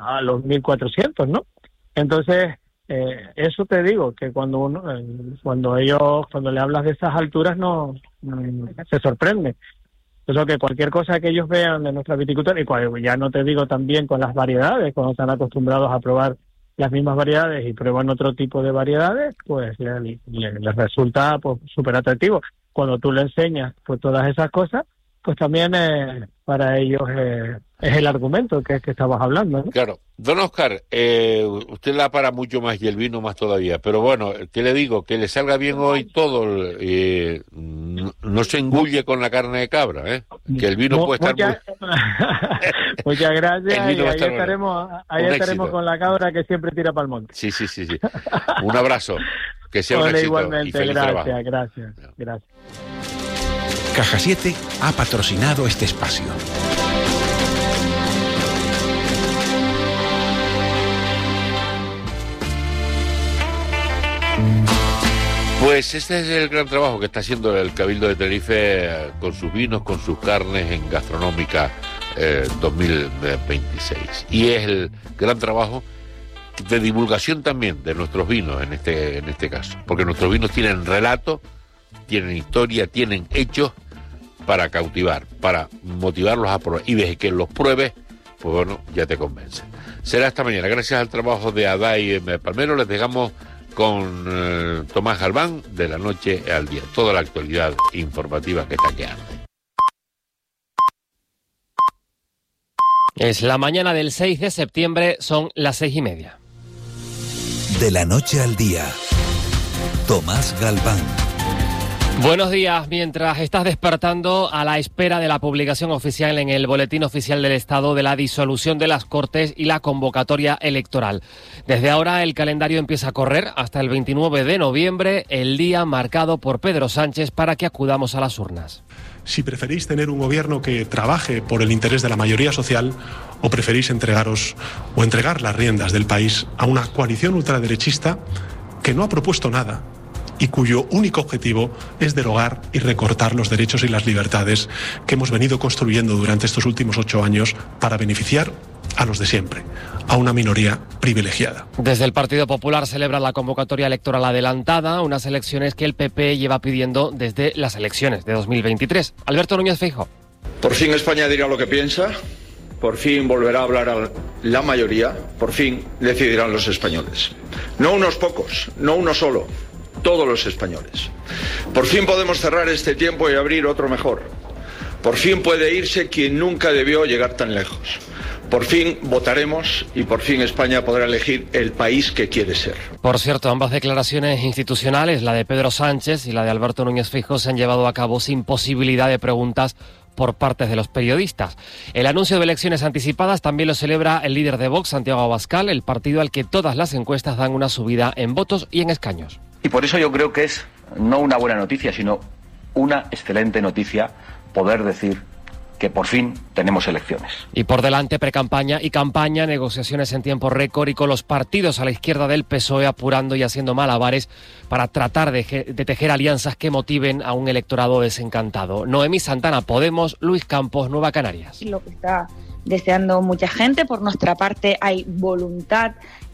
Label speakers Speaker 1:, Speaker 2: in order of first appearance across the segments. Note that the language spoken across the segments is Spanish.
Speaker 1: a los 1.400, ¿no? Entonces, eso te digo, que cuando le hablas de esas alturas no se sorprende. Eso, que cualquier cosa que ellos vean de nuestra viticultura, y ya no te digo también con las variedades, cuando están acostumbrados a probar las mismas variedades y prueban otro tipo de variedades, pues les resulta pues súper atractivo. Cuando tú le enseñas pues todas esas cosas, pues también para ellos es el argumento que estabas hablando, ¿no?
Speaker 2: Claro. Don Óscar, usted la para mucho más y el vino más todavía, pero bueno, ¿qué le digo? Que le salga bien hoy todo, no se engulle con la carne de cabra, ¿eh? Que el vino puede estar
Speaker 1: Muchas gracias,
Speaker 2: el vino
Speaker 1: y ahí estaremos con la cabra que siempre tira para el monte.
Speaker 2: Sí. Un abrazo, que sea un éxito.
Speaker 1: Igualmente,
Speaker 2: y feliz trabajo.
Speaker 1: Gracias.
Speaker 3: Caja 7 ha patrocinado este espacio.
Speaker 2: Pues este es el gran trabajo que está haciendo el Cabildo de Tenerife con sus vinos, con sus carnes en Gastronómica 2026. Y es el gran trabajo de divulgación también de nuestros vinos en este caso. Porque nuestros vinos tienen relato, tienen historia, tienen hechos para cautivar, para motivarlos a probar. Y desde que los pruebes, pues bueno, ya te convence. Será esta mañana. Gracias al trabajo de Aday Palmero, les dejamos con Tomás Galván de La Noche al Día. Toda la actualidad informativa que está quedando.
Speaker 4: Es la mañana del 6 de septiembre, son las 6:30.
Speaker 3: De La Noche al Día, Tomás Galván.
Speaker 4: Buenos días. Mientras estás despertando a la espera de la publicación oficial en el Boletín Oficial del Estado de la disolución de las Cortes y la convocatoria electoral. Desde ahora el calendario empieza a correr hasta el 29 de noviembre, el día marcado por Pedro Sánchez para que acudamos a las urnas.
Speaker 5: Si preferís tener un gobierno que trabaje por el interés de la mayoría social, o preferís entregar las riendas del país a una coalición ultraderechista que no ha propuesto nada y cuyo único objetivo es derogar y recortar los derechos y las libertades que hemos venido construyendo durante estos últimos 8 años para beneficiar a los de siempre, a una minoría privilegiada.
Speaker 4: Desde el Partido Popular celebra la convocatoria electoral adelantada, unas elecciones que el PP lleva pidiendo desde las elecciones de 2023. Alberto Núñez Feijóo.
Speaker 6: Por fin España dirá lo que piensa, por fin volverá a hablar a la mayoría, por fin decidirán los españoles. No unos pocos, no uno solo, todos los españoles. Por fin podemos cerrar este tiempo y abrir otro mejor. Por fin puede irse quien nunca debió llegar tan lejos. Por fin votaremos y por fin España podrá elegir el país que quiere ser.
Speaker 4: Por cierto, ambas declaraciones institucionales, la de Pedro Sánchez y la de Alberto Núñez Feijóo, se han llevado a cabo sin posibilidad de preguntas por parte de los periodistas. El anuncio de elecciones anticipadas también lo celebra el líder de Vox, Santiago Abascal, el partido al que todas las encuestas dan una subida en votos y en escaños.
Speaker 7: Y por eso yo creo que es no una buena noticia, sino una excelente noticia poder decir que por fin tenemos elecciones.
Speaker 4: Y por delante precampaña y campaña, negociaciones en tiempo récord y con los partidos a la izquierda del PSOE apurando y haciendo malabares para tratar de tejer alianzas que motiven a un electorado desencantado. Noemí Santana, Podemos, Luis Campos, Nueva Canarias.
Speaker 8: Lo que está deseando mucha gente, por nuestra parte hay voluntad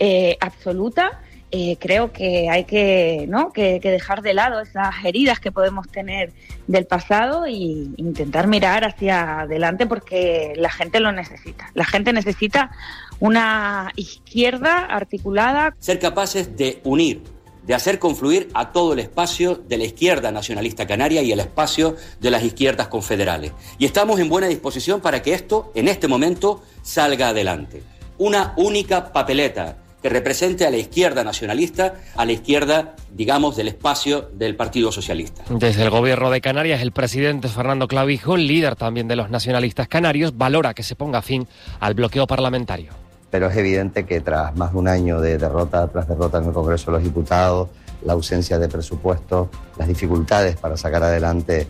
Speaker 8: absoluta. Creo que hay que dejar de lado esas heridas que podemos tener del pasado e intentar mirar hacia adelante, porque la gente lo necesita. La gente necesita una izquierda articulada.
Speaker 9: Ser capaces de unir, de hacer confluir a todo el espacio de la izquierda nacionalista canaria y el espacio de las izquierdas confederales. Y estamos en buena disposición para que esto, en este momento, salga adelante. Una única papeleta que represente a la izquierda nacionalista, a la izquierda, digamos, del espacio del Partido Socialista.
Speaker 4: Desde el Gobierno de Canarias, el presidente Fernando Clavijo, líder también de los nacionalistas canarios, valora que se ponga fin al bloqueo parlamentario.
Speaker 10: Pero es evidente que tras más de un año de derrota tras derrota en el Congreso de los Diputados, la ausencia de presupuesto, las dificultades para sacar adelante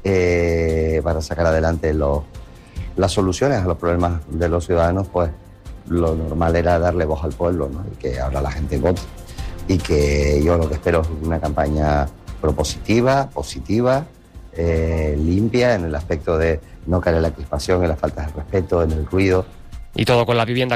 Speaker 10: las soluciones a los problemas de los ciudadanos, pues lo normal era darle voz al pueblo, ¿no? Y que ahora la gente vote. Y que yo lo que espero es una campaña propositiva, positiva, limpia, en el aspecto de no caer en la crispación, en las faltas de respeto, en el ruido.
Speaker 4: Y todo con la vivienda